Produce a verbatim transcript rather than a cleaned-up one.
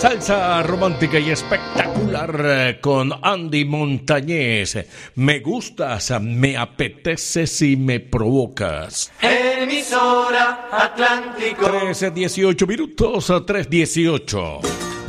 salsa romántica y espectacular con Andy Montañez. Me gustas, me apeteces y me provocas. Emisora Atlántico. trece dieciocho minutos a tres dieciocho.